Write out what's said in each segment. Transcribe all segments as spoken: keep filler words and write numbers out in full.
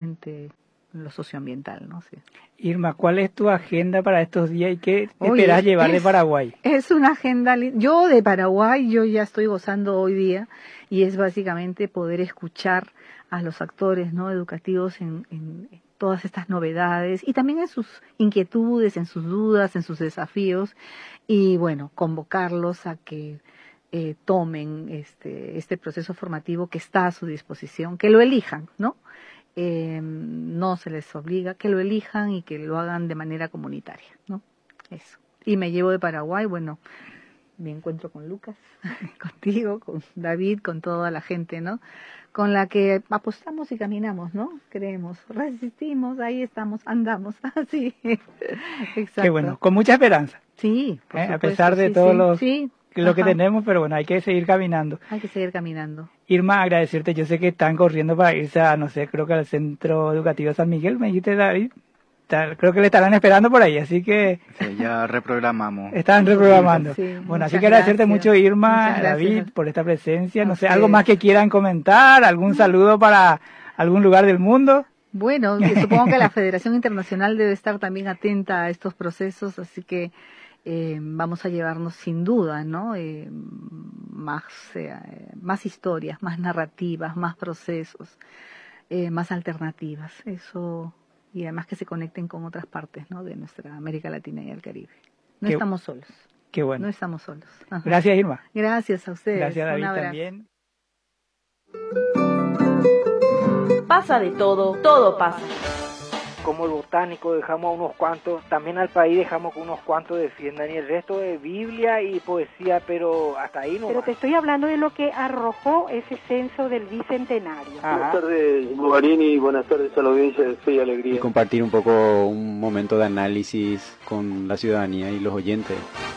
justamente lo socioambiental, ¿no? Sí. Irma, ¿cuál es tu agenda para estos días y qué Oye, esperas llevar es, de Paraguay? Es una agenda, yo de Paraguay, yo ya estoy gozando hoy día, y es básicamente poder escuchar a los actores, ¿no?, educativos en, en todas estas novedades y también en sus inquietudes, en sus dudas, en sus desafíos, y bueno, convocarlos a que eh, tomen este, este proceso formativo que está a su disposición, que lo elijan, ¿no? Eh, no se les obliga, que lo elijan y que lo hagan de manera comunitaria, ¿no? Eso. Y me llevo de Paraguay, bueno, me encuentro con Lucas, contigo, con David, con toda la gente, ¿no? Con la que apostamos y caminamos, ¿no? Creemos, resistimos, ahí estamos, andamos, así. Exacto. Qué bueno, con mucha esperanza. Sí, por ¿eh? supuesto, A pesar de sí, todo sí, los, sí, lo que ajá. tenemos, pero bueno, hay que seguir caminando. Hay que seguir caminando. Irma, agradecerte, yo sé que están corriendo para irse a, no sé, creo que al Centro Educativo San Miguel, me dijiste, David. Creo que le estarán esperando por ahí, así que... Sí, ya reprogramamos. Están reprogramando. Sí, bueno, así que agradecerte gracias. mucho, Irma, David, por esta presencia. No sé, ¿algo más que quieran comentar? ¿Algún saludo para algún lugar del mundo? Bueno, supongo que la Federación Internacional debe estar también atenta a estos procesos, así que eh, vamos a llevarnos sin duda, ¿no? Eh, más, eh, más historias, más narrativas, más procesos, eh, más alternativas. Eso... y además que se conecten con otras partes, ¿no?, de nuestra América Latina y el Caribe. No qué, estamos solos. Qué bueno. No estamos solos. Ajá. Gracias, Irma. Gracias a ustedes. Gracias, David, también. Pasa de todo, todo pasa. Como el botánico dejamos a unos cuantos, también al país dejamos que unos cuantos defiendan, y el resto de Biblia y poesía, pero hasta ahí no. Pero te estoy hablando de lo que arrojó ese censo del bicentenario. Ajá. Buenas tardes, Bogarín, y buenas tardes a la audiencia de Fe y Alegría. Y compartir un poco un momento de análisis con la ciudadanía y los oyentes.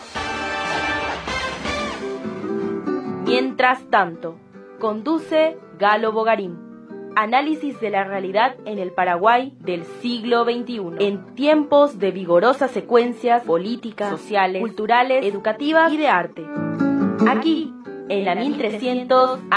Mientras tanto, conduce Galo Bogarín. Análisis de la realidad en el Paraguay del siglo veintiuno, en tiempos de vigorosas secuencias políticas, sociales, culturales, educativas y de arte. Aquí, en la mil trescientos